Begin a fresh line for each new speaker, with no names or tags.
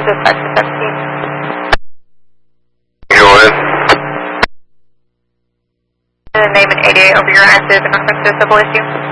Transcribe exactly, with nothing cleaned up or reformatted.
Dispatch to seventeen.
Go ahead.
The name and A D A over your answers in reference to a civil issue.